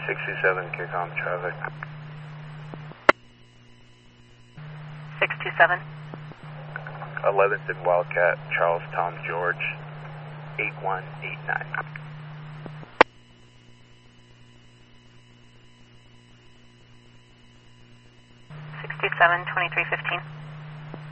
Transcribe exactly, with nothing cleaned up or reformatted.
sixty-seven, Kicom traffic. six two seven. eleventh and Wildcat, Charles Tom George, eight one eight nine. six two seven, twenty-three fifteen.